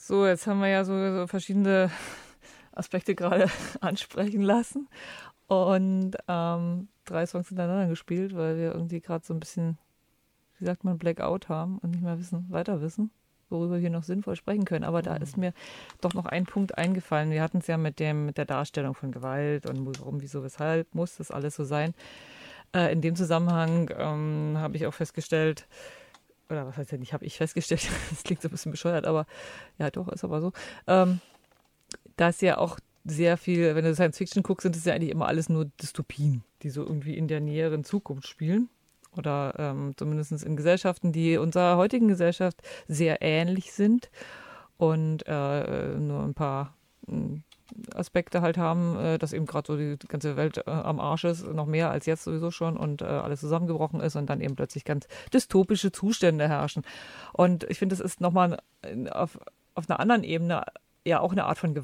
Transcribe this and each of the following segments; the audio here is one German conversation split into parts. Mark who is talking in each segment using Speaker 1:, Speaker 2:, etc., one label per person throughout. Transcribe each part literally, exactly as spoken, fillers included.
Speaker 1: So, jetzt haben wir ja so, so verschiedene Aspekte gerade ansprechen lassen und ähm, drei Songs hintereinander gespielt, weil wir irgendwie gerade so ein bisschen, wie sagt man, Blackout haben und nicht mehr wissen, weiter wissen, worüber wir noch sinnvoll sprechen können. Aber da ist mir doch noch ein Punkt eingefallen. Wir hatten es ja mit dem mit der Darstellung von Gewalt und warum, wieso, weshalb muss das alles so sein. Äh, in dem Zusammenhang ähm, habe ich auch festgestellt, oder was heißt denn, nicht habe ich festgestellt, das klingt so ein bisschen bescheuert, aber ja doch, ist aber so, ähm, dass ja auch sehr viel, wenn du Science Fiction guckst, sind es ja eigentlich immer alles nur Dystopien, die so irgendwie in der näheren Zukunft spielen. Oder ähm, zumindest in Gesellschaften, die unserer heutigen Gesellschaft sehr ähnlich sind und äh, nur ein paar mh, Aspekte halt haben, äh, dass eben gerade so die ganze Welt äh, am Arsch ist, noch mehr als jetzt sowieso schon und äh, alles zusammengebrochen ist und dann eben plötzlich ganz dystopische Zustände herrschen. Und ich finde, das ist nochmal auf, auf einer anderen Ebene ja auch eine Art von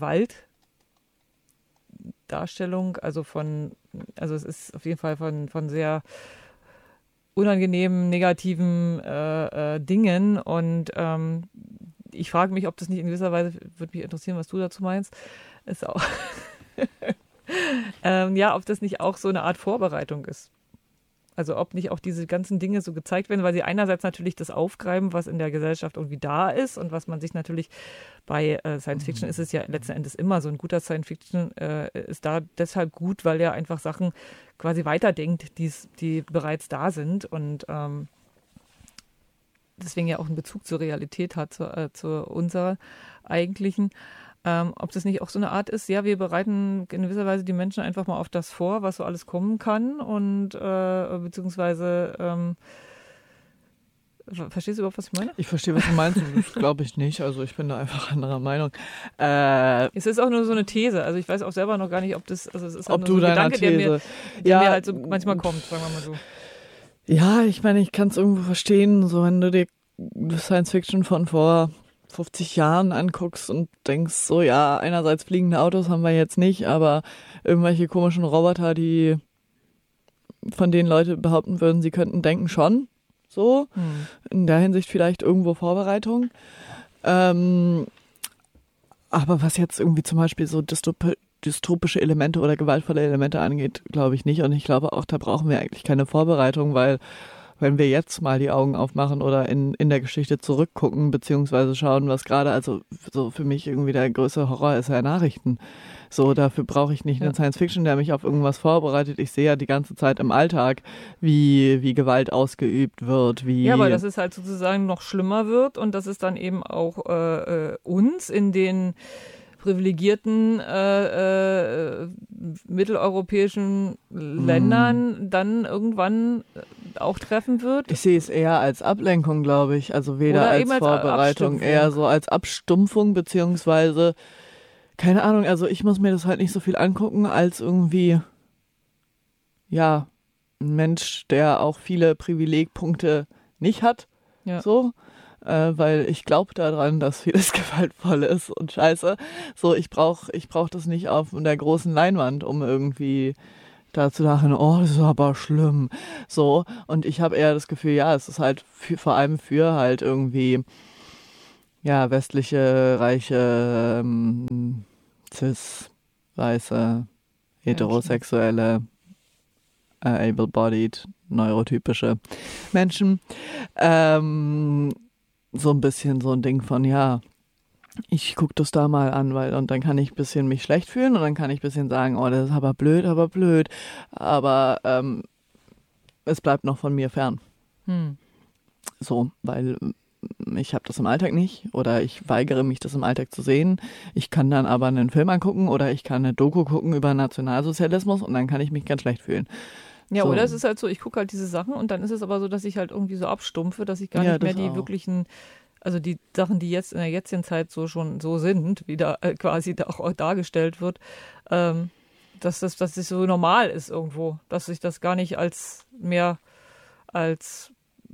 Speaker 1: Gewaltdarstellung, also von, also es ist auf jeden Fall von, von sehr unangenehmen, negativen äh, äh, Dingen und ähm, ich frage mich, ob das nicht in gewisser Weise, würde mich interessieren, was du dazu meinst, ist auch ähm, ja, ob das nicht auch so eine Art Vorbereitung ist. Also ob nicht auch diese ganzen Dinge so gezeigt werden, weil sie einerseits natürlich das aufgreifen, was in der Gesellschaft irgendwie da ist und was man sich natürlich bei äh, Science Fiction ist es ja letzten Endes immer so, ein guter Science Fiction äh, ist da deshalb gut, weil er einfach Sachen quasi weiterdenkt, die's, die bereits da sind und ähm, deswegen ja auch einen Bezug zur Realität hat, zu, äh, zu unserer eigentlichen. Ähm, ob das nicht auch so eine Art ist, ja, wir bereiten in gewisser Weise die Menschen einfach mal auf das vor, was so alles kommen kann und äh, beziehungsweise ähm, verstehst du überhaupt, was ich meine?
Speaker 2: Ich verstehe, was du meinst, das glaube ich nicht, also ich bin da einfach anderer Meinung. Äh,
Speaker 1: es ist auch nur so eine These, also ich weiß auch selber noch gar nicht, ob das, also es ist halt
Speaker 2: ob
Speaker 1: nur
Speaker 2: du
Speaker 1: so ein
Speaker 2: Gedanke,
Speaker 1: Gedanke,
Speaker 2: These.
Speaker 1: der, mir, der
Speaker 2: ja,
Speaker 1: mir halt so manchmal kommt, sagen wir mal so.
Speaker 2: Ja, ich meine, ich kann es irgendwo verstehen, so wenn du dir Science Fiction von vor fünfzig Jahren anguckst und denkst so, ja, einerseits fliegende Autos haben wir jetzt nicht, aber irgendwelche komischen Roboter, die von denen Leute behaupten würden, sie könnten denken, schon. So, hm. In der Hinsicht vielleicht irgendwo Vorbereitung. Ähm, aber was jetzt irgendwie zum Beispiel so dystop- dystopische Elemente oder gewaltvolle Elemente angeht, glaube ich nicht. Und ich glaube auch, da brauchen wir eigentlich keine Vorbereitung, weil wenn wir jetzt mal die Augen aufmachen oder in, in der Geschichte zurückgucken, beziehungsweise schauen, was gerade, also so für mich irgendwie der größte Horror ist ja Nachrichten. So, dafür brauche ich nicht ja. einen Science-Fiction, der mich auf irgendwas vorbereitet. Ich sehe ja die ganze Zeit im Alltag, wie, wie Gewalt ausgeübt wird. Wie
Speaker 1: ja, aber dass es halt sozusagen noch schlimmer wird und dass es dann eben auch äh, uns in den privilegierten äh, äh, mitteleuropäischen Ländern hm. dann irgendwann auch treffen wird.
Speaker 2: Ich sehe es eher als Ablenkung, glaube ich. Also weder Oder als Vorbereitung, als eher so als Abstumpfung, beziehungsweise, keine Ahnung, also ich muss mir das halt nicht so viel angucken, als irgendwie, ja, ein Mensch, der auch viele Privilegpunkte nicht hat. Ja. So. Äh, weil ich glaube daran, dass vieles gewaltvoll ist und scheiße. So, ich brauche ich brauch das nicht auf der großen Leinwand, um irgendwie da zu dachten, oh, das ist aber schlimm. So, und ich habe eher das Gefühl, ja, es ist halt für, vor allem für halt irgendwie, ja, westliche, reiche, ähm, cis, weiße, heterosexuelle, äh, able-bodied, neurotypische Menschen, ähm, so ein bisschen so ein Ding von, ja, ich gucke das da mal an, weil und dann kann ich ein bisschen mich schlecht fühlen und dann kann ich ein bisschen sagen, oh, das ist aber blöd, aber blöd, aber ähm, es bleibt noch von mir fern. Hm. So, weil ich habe das im Alltag nicht oder ich weigere mich, das im Alltag zu sehen. Ich kann dann aber einen Film angucken oder ich kann eine Doku gucken über Nationalsozialismus und dann kann ich mich ganz schlecht fühlen.
Speaker 1: Ja,
Speaker 2: so.
Speaker 1: Oder es ist halt so, ich gucke halt diese Sachen und dann ist es aber so, dass ich halt irgendwie so abstumpfe, dass ich gar
Speaker 2: ja,
Speaker 1: nicht mehr die
Speaker 2: auch.
Speaker 1: wirklichen, also die Sachen, die jetzt in der jetzigen Zeit so schon so sind, wie da äh, quasi da auch dargestellt wird, ähm, dass das dass das so normal ist irgendwo, dass ich das gar nicht als mehr als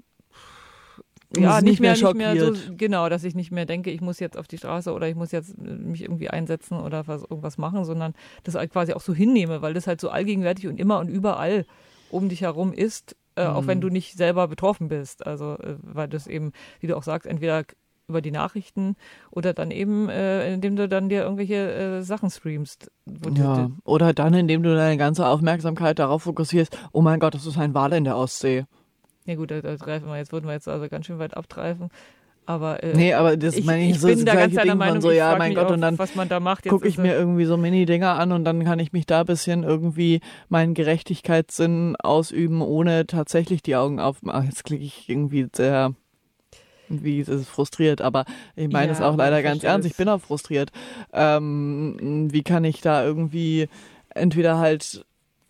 Speaker 1: ja, nicht mehr, nicht mehr, nicht mehr so, genau, dass ich nicht mehr denke, ich muss jetzt auf die Straße oder ich muss jetzt mich irgendwie einsetzen oder was, irgendwas machen, sondern das halt quasi auch so hinnehme, weil das halt so allgegenwärtig und immer und überall um dich herum ist, äh, mhm. auch wenn du nicht selber betroffen bist. Also, äh, weil das eben, wie du auch sagst, entweder über die Nachrichten oder dann eben, äh, indem du dann dir irgendwelche äh, Sachen streamst.
Speaker 2: Ja, oder dann, indem du deine ganze Aufmerksamkeit darauf fokussierst, oh mein Gott, das ist ein Wal in der Ostsee.
Speaker 1: Ja gut, da, da greifen wir jetzt, würden wir jetzt also ganz schön weit abtreifen. Aber, äh,
Speaker 2: nee, aber das
Speaker 1: ich,
Speaker 2: meine ich,
Speaker 1: ich
Speaker 2: so
Speaker 1: bin da ganz
Speaker 2: Ding
Speaker 1: einer Meinung,
Speaker 2: so, ja, mein Gott,
Speaker 1: auch,
Speaker 2: und dann
Speaker 1: was man da macht.
Speaker 2: Gucke ich mir irgendwie so Mini-Dinger an und dann kann ich mich da ein bisschen irgendwie meinen Gerechtigkeitssinn ausüben, ohne tatsächlich die Augen aufmachen. Jetzt klicke ich irgendwie sehr, irgendwie ist es frustriert, aber ich meine es
Speaker 1: ja,
Speaker 2: auch leider ganz
Speaker 1: verstehe
Speaker 2: ernst, ich bin auch frustriert. Ähm, wie kann ich da irgendwie entweder halt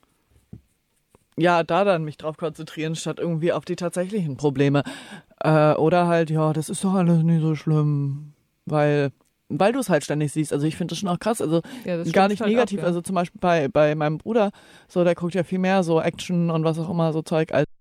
Speaker 2: ja, da dann mich drauf konzentrieren, statt irgendwie auf die tatsächlichen Probleme. Äh, oder halt, ja, das ist doch alles nicht so schlimm, weil, weil du es halt ständig siehst. Also ich finde das schon auch krass, also
Speaker 1: ja,
Speaker 2: gar nicht
Speaker 1: halt
Speaker 2: negativ.
Speaker 1: Ab, ja.
Speaker 2: Also zum Beispiel bei, bei meinem Bruder, so, der guckt ja viel mehr so Action und was auch immer so Zeug als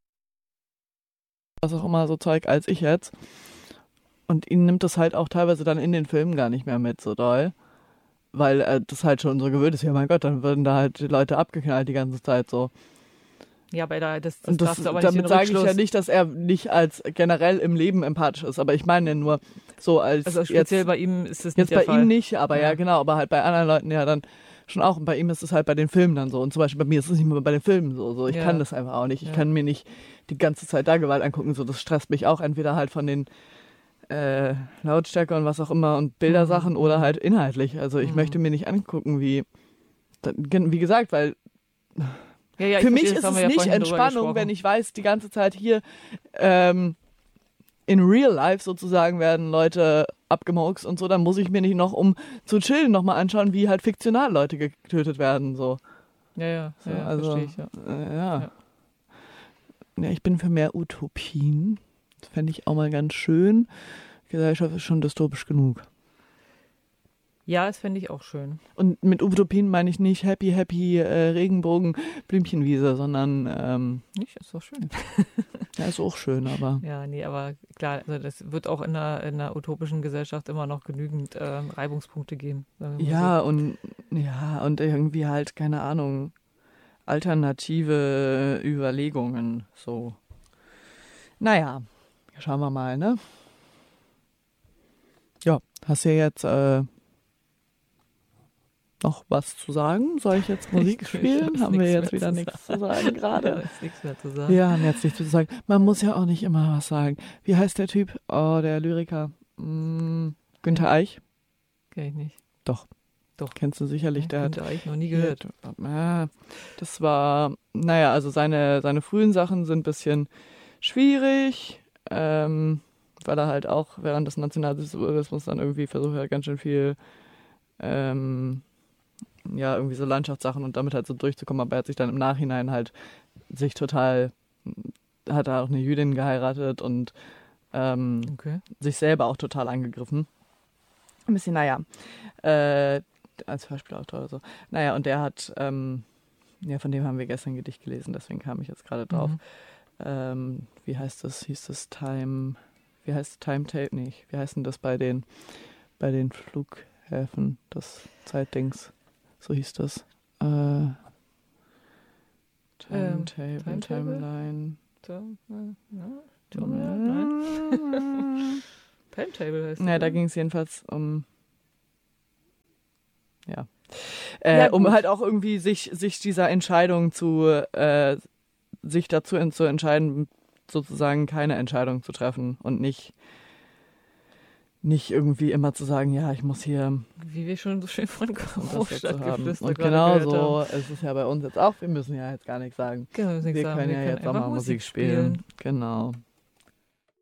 Speaker 2: was auch immer so Zeug als ich jetzt. Und ihn nimmt das halt auch teilweise dann in den Filmen gar nicht mehr mit so doll. Weil äh, das halt schon so gewöhnt ist. Ja, mein Gott, dann würden da halt die Leute abgeknallt die ganze Zeit so.
Speaker 1: Ja, aber da, das, das,
Speaker 2: und das,
Speaker 1: darfst du aber
Speaker 2: damit
Speaker 1: nicht
Speaker 2: sage ich ja nicht, dass er nicht als generell im Leben empathisch ist, aber ich meine nur so als
Speaker 1: also speziell
Speaker 2: jetzt,
Speaker 1: bei ihm ist es nicht
Speaker 2: jetzt
Speaker 1: der
Speaker 2: bei
Speaker 1: Fall.
Speaker 2: ihm nicht, aber ja.
Speaker 1: ja
Speaker 2: genau, aber halt bei anderen Leuten ja dann schon auch und bei ihm ist es halt bei den Filmen dann so und zum Beispiel bei mir ist es nicht mehr bei den Filmen so, so ich
Speaker 1: ja.
Speaker 2: kann das einfach auch nicht, ich
Speaker 1: ja.
Speaker 2: kann mir nicht die ganze Zeit da Gewalt angucken, so das stresst mich auch entweder halt von den äh, Lautstärke und was auch immer und Bildersachen mhm. oder halt inhaltlich, also ich mhm. möchte mir nicht angucken, wie wie gesagt, weil
Speaker 1: Ja, ja,
Speaker 2: für mich
Speaker 1: verstehe,
Speaker 2: ist es
Speaker 1: ja
Speaker 2: nicht Entspannung, wenn ich weiß, die ganze Zeit hier ähm, in real life sozusagen werden Leute abgemurkst und so, dann muss ich mir nicht noch, um zu chillen, nochmal anschauen, wie halt fiktional Leute getötet werden. So.
Speaker 1: Ja, ja,
Speaker 2: so,
Speaker 1: ja
Speaker 2: also,
Speaker 1: verstehe ich, ja.
Speaker 2: Äh, ja.
Speaker 1: ja.
Speaker 2: ja. Ich bin für mehr Utopien. Das fände ich auch mal ganz schön. Die Gesellschaft ist schon dystopisch genug.
Speaker 1: Ja, das fände ich auch schön.
Speaker 2: Und mit Utopien meine ich nicht happy, happy äh, Regenbogen, Blümchenwiese, sondern ähm,
Speaker 1: nicht, ist doch schön.
Speaker 2: Ja, ist auch schön, aber
Speaker 1: ja, nee, aber klar, also das wird auch in einer, in einer utopischen Gesellschaft immer noch genügend äh, Reibungspunkte geben.
Speaker 2: Ja, so. und ja, und irgendwie halt, keine Ahnung, alternative Überlegungen, so. Naja, schauen wir mal, ne? Ja, hast du ja jetzt äh, noch was zu sagen? Soll ich jetzt Musik ich spielen? Haben wir jetzt wieder nichts zu sagen gerade?
Speaker 1: Ja, ist nichts mehr zu sagen.
Speaker 2: Wir haben jetzt nichts zu sagen. Man muss ja auch nicht immer was sagen. Wie heißt der Typ? Oh, der Lyriker. Hm, Günther Eich?
Speaker 1: Kenn ich nicht.
Speaker 2: Doch.
Speaker 1: Doch.
Speaker 2: Kennst du sicherlich.
Speaker 1: Ja,
Speaker 2: der
Speaker 1: Günther
Speaker 2: hat,
Speaker 1: Eich noch nie gehört.
Speaker 2: Ja, das war, naja, also seine, seine frühen Sachen sind ein bisschen schwierig, ähm, weil er halt auch während des Nationalsozialismus dann irgendwie versucht hat, ganz schön viel ähm, ja, irgendwie so Landschaftssachen und damit halt so durchzukommen, aber er hat sich dann im Nachhinein halt sich total, hat er auch eine Jüdin geheiratet und ähm,
Speaker 1: okay.
Speaker 2: sich selber auch total angegriffen. Ein bisschen, naja, äh, als Hörspielautor oder so. Naja, und der hat, ähm, ja, von dem haben wir gestern ein Gedicht gelesen, deswegen kam ich jetzt gerade drauf.
Speaker 1: Mhm.
Speaker 2: Ähm, wie heißt das, hieß das Time, wie heißt das Timetable, nicht, wie heißt denn das bei den, bei den Flughäfen, das Zeitdings? So hieß das. Äh, Timetable, ähm, Timeline.
Speaker 1: Timetable heißt das.
Speaker 2: Ja, da ging es jedenfalls um. Ja. Äh,
Speaker 1: ja
Speaker 2: um halt auch irgendwie sich, sich dieser Entscheidung zu. Äh, sich dazu in, zu entscheiden, sozusagen keine Entscheidung zu treffen und nicht. Nicht irgendwie immer zu sagen, ja, ich muss hier.
Speaker 1: Wie wir schon so schön von Großstadtgeflüster
Speaker 2: Und genau so ist es ja bei uns jetzt auch. Wir müssen ja jetzt gar nichts sagen.
Speaker 1: Genau,
Speaker 2: wir
Speaker 1: sagen.
Speaker 2: können
Speaker 1: wir
Speaker 2: ja
Speaker 1: können
Speaker 2: jetzt auch mal Musik spielen. spielen. Genau.